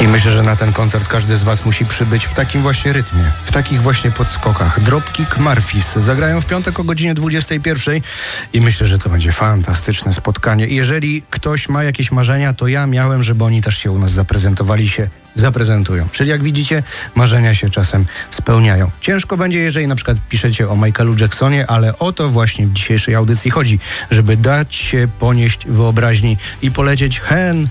I myślę, że na ten koncert każdy z was musi przybyć w takim właśnie rytmie, w takich właśnie podskokach. Dropkick Murphys zagrają w piątek o godzinie 21 i myślę, że to będzie fantastyczne spotkanie. I jeżeli ktoś ma jakieś marzenia, to ja miałem, żeby oni też się u nas zaprezentują. Czyli jak widzicie, marzenia się czasem spełniają. Ciężko będzie, jeżeli na przykład piszecie o Michaelu Jacksonie, ale o to właśnie w dzisiejszej audycji chodzi, żeby dać się ponieść wyobraźni i polecieć hen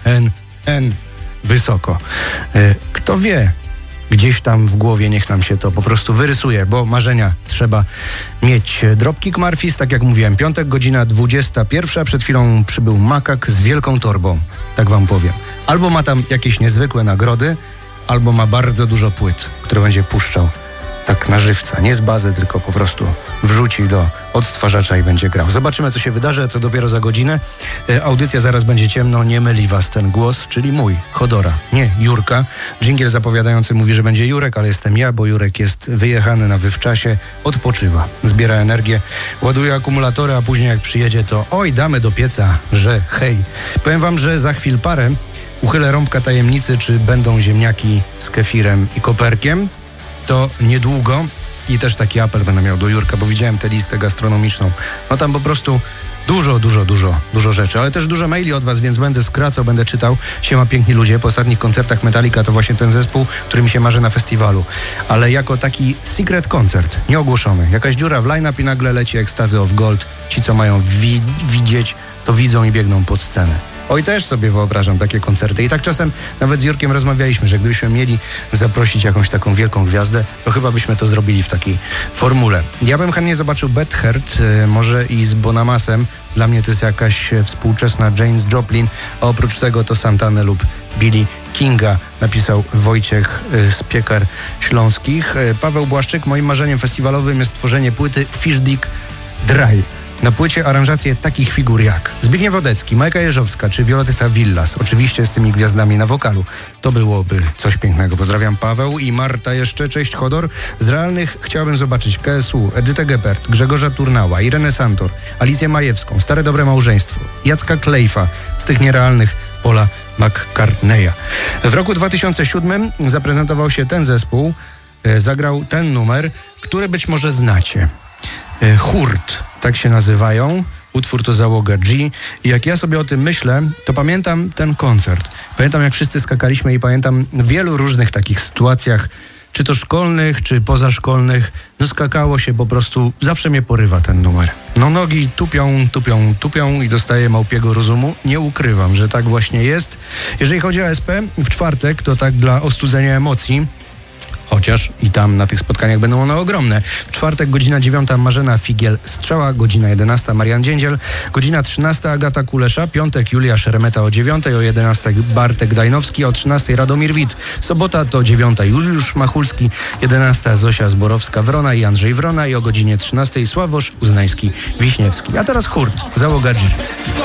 wysoko. Kto wie, gdzieś tam w głowie niech nam się to po prostu wyrysuje, bo marzenia trzeba mieć. Dropkick Murphys, tak jak mówiłem, piątek, godzina 21. Przed chwilą przybył Makak z wielką torbą, tak wam powiem. Albo ma tam jakieś niezwykłe nagrody, albo ma bardzo dużo płyt, które będzie puszczał tak na żywca. Nie z bazy, tylko po prostu wrzuci do odtwarzacza i będzie grał. Zobaczymy, co się wydarzy, to dopiero za godzinę. Audycja Zaraz będzie ciemno, nie myli was ten głos, czyli mój, Chodora, nie Jurka. Dżingiel zapowiadający mówi, że będzie Jurek, ale jestem ja, bo Jurek jest wyjechany na wywczasie, odpoczywa, zbiera energię, ładuje akumulatory, a później jak przyjedzie, to oj, damy do pieca, że hej. Powiem wam, że za chwil parę uchylę rąbka tajemnicy, czy będą ziemniaki z kefirem i koperkiem. To niedługo i też taki apel będę miał do Jurka, bo widziałem tę listę gastronomiczną. No tam po prostu dużo rzeczy, ale też dużo maili od was, więc będę skracał, będę czytał. Siema piękni ludzie, po ostatnich koncertach Metallica to właśnie ten zespół, który mi się marzy na festiwalu. Ale jako taki secret koncert, nieogłoszony. Jakaś dziura w line-up i nagle leci Ecstasy of Gold. Ci, co mają widzieć, to widzą i biegną pod scenę. Oj, też sobie wyobrażam takie koncerty. I tak czasem nawet z Jurkiem rozmawialiśmy, że gdybyśmy mieli zaprosić jakąś taką wielką gwiazdę, to chyba byśmy to zrobili w takiej formule. Ja bym chętnie zobaczył Beth Hart, może i z Bonamasem. Dla mnie to jest jakaś współczesna Janis Joplin, a oprócz tego to Santanę lub Billy Kinga, napisał Wojciech z Piekar Śląskich. Paweł Błaszczyk, moim marzeniem festiwalowym jest stworzenie płyty Fish Dick Dry. Na płycie aranżacje takich figur jak Zbigniew Wodecki, Majka Jeżowska czy Violetta Villas. Oczywiście z tymi gwiazdami na wokalu. To byłoby coś pięknego. Pozdrawiam Paweł i Marta jeszcze. Cześć Chodor. Z realnych chciałbym zobaczyć KSU, Edytę Geppert, Grzegorza Turnała, Irenę Santor, Alicję Majewską, Stare Dobre Małżeństwo, Jacka Klejfa. Z tych nierealnych Paula McCartneya. W roku 2007 zaprezentował się ten zespół, zagrał ten numer, który być może znacie. Hurt, tak się nazywają. Utwór to załoga G. I jak ja sobie o tym myślę, to pamiętam ten koncert. Pamiętam, jak wszyscy skakaliśmy i pamiętam w wielu różnych takich sytuacjach, czy to szkolnych, czy pozaszkolnych, no skakało się po prostu, zawsze mnie porywa ten numer. No nogi tupią i dostaję małpiego rozumu. Nie ukrywam, że tak właśnie jest. Jeżeli chodzi o SP, w czwartek to tak dla ostudzenia emocji, chociaż i tam na tych spotkaniach będą one ogromne. W czwartek godzina 9 Marzena Figiel-Strzała, godzina 11 Marian Dziędziel, godzina 13 Agata Kulesza, piątek Julia Szeremeta o 9, o 11 Bartek Dajnowski, o 13 Radomir Wit, sobota to 9 Juliusz Machulski, 11 Zosia Zborowska-Wrona i Andrzej Wrona i o godzinie 13 Sławosz Uznański-Wiśniewski. A teraz Hurt, załoga G.